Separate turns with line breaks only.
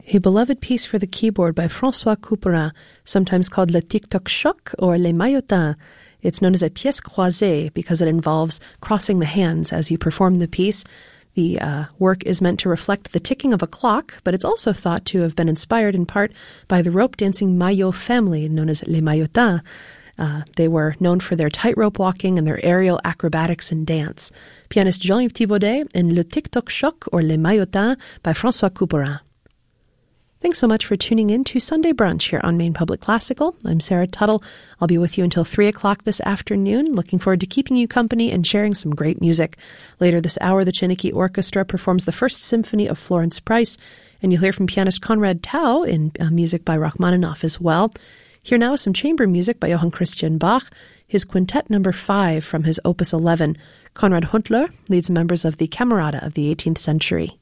A beloved piece for the keyboard by François Couperin, sometimes called Le Tic-Toc Choc or Les Maillotins. It's known as a pièce croisée because it involves crossing the hands as you perform the piece. The work is meant to reflect the ticking of a clock, but it's also thought to have been inspired in part by the rope dancing Maillot family, known as Les Maillotins. They were known for their tightrope walking and their aerial acrobatics and dance. Pianist Jean-Yves Thibaudet in Le Tic-Toc Choc or Les Maillotins by François Couperin. Thanks so much for tuning in to Sunday Brunch here on Maine Public Classical. I'm Sarah Tuttle. I'll be with you until 3 o'clock this afternoon. Looking forward to keeping you company and sharing some great music. Later this hour, the Chiniki Orchestra performs the First Symphony of Florence Price, and you'll hear from pianist Konrad Tau in music by Rachmaninoff as well. Here now is some chamber music by Johann Christian Bach, his Quintet No. 5 from his Opus 11. Konrad Huntler leads members of the Camerata of the 18th century.